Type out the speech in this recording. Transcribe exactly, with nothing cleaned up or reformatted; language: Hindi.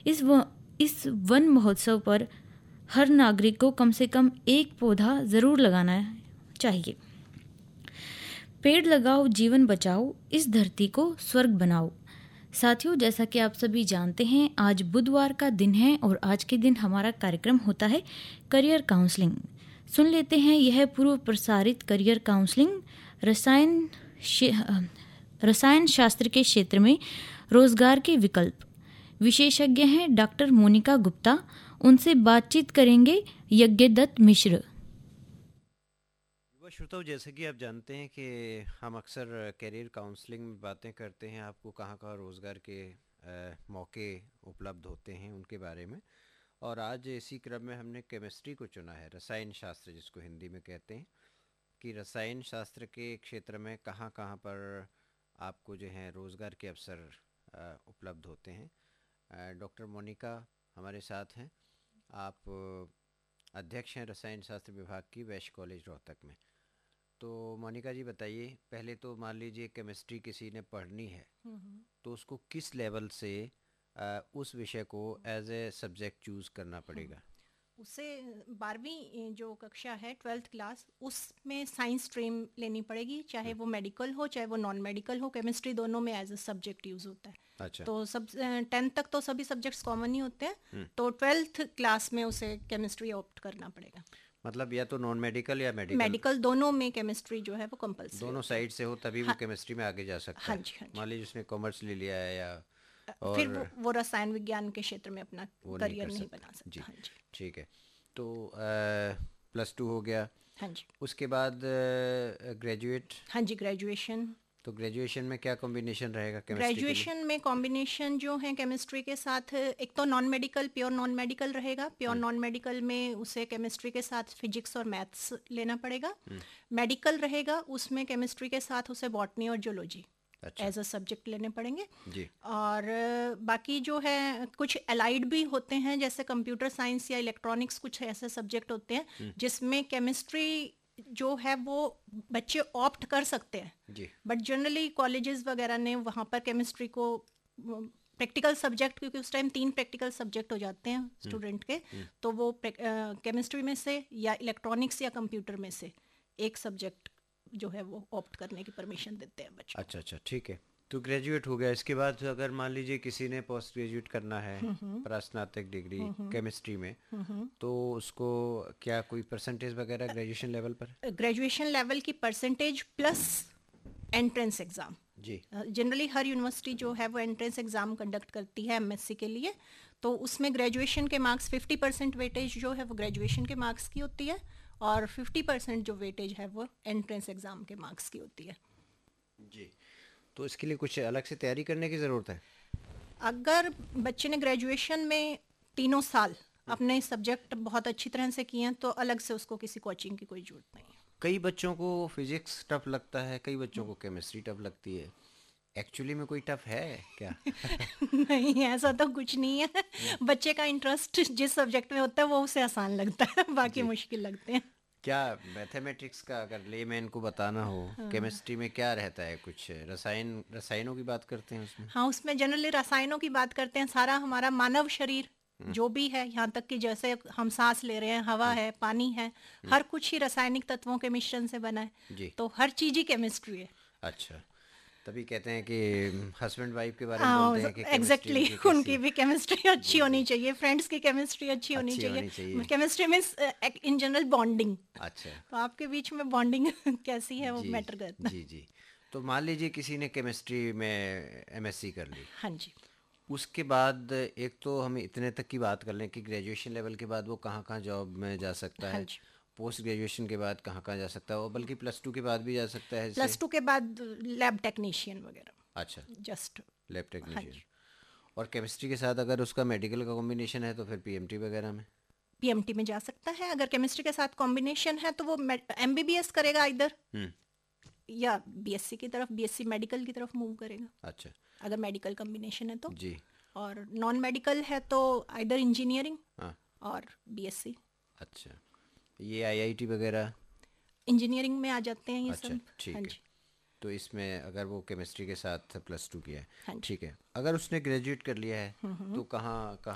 इस व, इस वन महोत्सव पर हर नागरिक को कम से कम एक पौधा ज़रूर लगाना चाहिए। पेड़ लगाओ, जीवन बचाओ, इस धरती को स्वर्ग बनाओ। साथियों, जैसा कि आप सभी जानते हैं, आज बुधवार का दिन है और आज के दिन हमारा कार्यक्रम होता है करियर काउंसलिंग। सुन लेते हैं यह पूर्व प्रसारित करियर काउंसलिंग रसायन रसायन शास्त्र के क्षेत्र में रोजगार के विकल्प। विशेषज्ञ हैं डॉक्टर मोनिका गुप्ता। उनसे बातचीत करेंगे यज्ञदत्त मिश्र। युवा श्रोताओं, जैसे कि आप जानते हैं कि हम अक्सर करियर काउंसलिंग में बातें करते हैं, आपको कहाँ कहाँ रोज़गार के आ, मौके उपलब्ध होते हैं उनके बारे में। और आज इसी क्रम में हमने केमिस्ट्री को चुना है, रसायन शास्त्र जिसको हिंदी में कहते हैं, कि रसायन शास्त्र के क्षेत्र में कहाँ कहाँ पर आपको जो है रोज़गार के अवसर आ, उपलब्ध होते हैं। डॉक्टर मोनिका हमारे साथ हैं। आप अध्यक्ष हैं रसायन शास्त्र विभाग की वैश्य कॉलेज रोहतक में। तो मोनिका जी बताइए, पहले तो मान लीजिए केमिस्ट्री किसी ने पढ़नी है तो उसको किस लेवल से आ, उस विषय को एज ए सब्जेक्ट चूज़ करना पड़ेगा? उसे बारहवीं जो कक्षा है, ट्वेल्थ क्लास, उसमें साइंस स्ट्रीम लेनी पड़ेगी, चाहे वो मेडिकल हो चाहे वो नॉन मेडिकल हो। केमिस्ट्री दोनों में एज ए सब्जेक्ट यूज़ होता है। अच्छा। तो सब टेंथ तक तो सभी सब्जेक्ट्स कॉमन ही होते हैं, तो ट्वेल्थ क्लास में उसे केमिस्ट्री ऑप्ट करना पड़ेगा। मतलब या तो नॉन मेडिकल या मेडिकल मेडिकल दोनों में केमिस्ट्री जो है वो कंपल्सरी, दोनों साइड से हो तभी हाँ, वो केमिस्ट्री में आगे जा सकता हाँ है। जी, हाँ जी। मान लीजिए उसने कॉमर्स ले लिया है या और फिर वो, वो रसायन विज्ञान के क्षेत्र में अपना करियर नहीं, नहीं बना सकता। जी, हाँ जी, ठीक है। तो प्लस टू हो गया। हाँ जी। उसके बाद ग्रेजुएट? हाँ जी, ग्रेजुएशन। तो ग्रेजुएशन में क्या कॉम्बिनेशन रहेगा केमिस्ट्री के लिए? ग्रेजुएशन में कॉम्बिनेशन जो है केमिस्ट्री के साथ, एक तो non medical, pure non medical रहेगा। प्योर नॉन मेडिकल में उसे केमिस्ट्री के साथ फिजिक्स और मैथ्स लेना पड़ेगा। मेडिकल रहेगा, उसमें केमिस्ट्री के साथ उसे बॉटनी और जूलॉजी एज अ सब्जेक्ट लेने पड़ेंगे जी। और बाकी जो है कुछ अलाइड भी होते हैं, जैसे कंप्यूटर साइंस या इलेक्ट्रॉनिक्स, कुछ ऐसे सब्जेक्ट होते हैं जिसमें केमिस्ट्री जो है वो बच्चे ऑप्ट कर सकते हैं, बट जनरली कॉलेजेस वगैरह ने वहाँ पर केमिस्ट्री को प्रैक्टिकल सब्जेक्ट, क्योंकि उस टाइम तीन प्रैक्टिकल सब्जेक्ट हो जाते हैं स्टूडेंट के, तो वो केमिस्ट्री में से या इलेक्ट्रॉनिक्स या कंप्यूटर में से एक सब्जेक्ट जो है वो ऑप्ट करने की परमिशन देते हैं बच्चों। अच्छा अच्छा, ठीक है। तो ग्रेजुएट हो गया, इसके बाद अगर मान लीजिए किसी ने पोस्ट ग्रेजुएट करना है, स्नातक डिग्री केमिस्ट्री में, तो उसको क्या कोई परसेंटेज वगैरह ग्रेजुएशन लेवल पर? ग्रेजुएशन लेवल की परसेंटेज प्लस एंट्रेंस एग्ज़ाम जी। जनरली हर यूनिवर्सिटी जो है वो एंट्रेंस एग्ज़ाम कंडक्ट करती है एमएससी के लिए, तो उसमें ग्रेजुएशन के मार्क्स फिफ्टी परसेंट वेटेज जो है वो ग्रेजुएशन के मार्क्स की होती है और फिफ्टी परसेंट जो वेटेज है वो एंट्रेंस एग्ज़ाम के मार्क्स की होती है जी। तो इसके लिए कुछ अलग से तैयारी करने की ज़रूरत है? अगर बच्चे ने ग्रेजुएशन में तीनों साल अपने सब्जेक्ट बहुत अच्छी तरह से किए हैं तो अलग से उसको किसी कोचिंग की कोई ज़रूरत नहीं है। कई बच्चों को फिजिक्स टफ लगता है, कई बच्चों को केमिस्ट्री टफ लगती है। एक्चुअली में कोई टफ है क्या? नहीं, ऐसा तो कुछ नहीं है। बच्चे का इंटरेस्ट जिस सब्जेक्ट में होता है वो उसे आसान लगता है, बाकी मुश्किल लगते हैं। क्या मैथमेटिक्स का अगर लेमैन को बताना हो, हाँ। केमिस्ट्री में क्या रहता है? कुछ रसायन रसायनों की बात करते हैं उसमें? हाँ, उसमें जनरली रसायनों की बात करते हैं। सारा हमारा मानव शरीर जो भी है, यहाँ तक कि जैसे हम सांस ले रहे हैं, हवा है, पानी है, हर कुछ ही रासायनिक तत्वों के मिश्रण से बना है, तो हर चीज ही केमिस्ट्री है। अच्छा, तभी कहते हैं कि हस्बैंड वाइफ के बारे में बोलते हैं कि एग्जैक्टली exactly, उनकी भी केमिस्ट्री अच्छी होनी चाहिए, फ्रेंड्स की केमिस्ट्री अच्छी होनी चाहिए। Chemistry means in general bonding. अच्छा, तो आपके बीच में बॉन्डिंग कैसी है वो मैटर करता है। जी जी। तो मान लीजिए किसी ने केमिस्ट्री में एमएससी कर ली, हाँ जी, उसके बाद एक तो हम इतने तक की बात कर लें कि ग्रेजुएशन लेवल के बाद वो कहाँ कहाँ जॉब में जा सकता है, पोस्ट ग्रेजुएशन के बाद कहाँ कहाँ जा सकता है, और बल्कि प्लस टू के बाद भी जा सकता है? प्लस टू के बाद लैब टेक्नीशियन वगैरह। अच्छा, जस्ट लैब टेक्नीशियन। और केमिस्ट्री के साथ अगर उसका मेडिकल का कॉम्बिनेशन है तो फिर पीएमटी वगैरह में पीएमटी में जा सकता है। अगर केमिस्ट्री के साथ कॉम्बिनेशन है तो वो एमबीबीएस करेगा इधर, या बीएससी की तरफ, बीएससी मेडिकल की तरफ मूव करेगा। अच्छा, अगर मेडिकल कॉम्बिनेशन है तो जी। और नॉन मेडिकल है तो इधर इंजीनियरिंग और बीएससी। अच्छा, ये आईआईटी वगैरह इंजीनियरिंग में आ जाते हैं ये अच्छा, सब। ठीक हाँ है। जी। तो इसमें अगर वो केमिस्ट्री के साथ प्लस टू किया है, हाँ ठीक है, अगर उसने ग्रेजुएट कर लिया है तो कहाँ कहाँ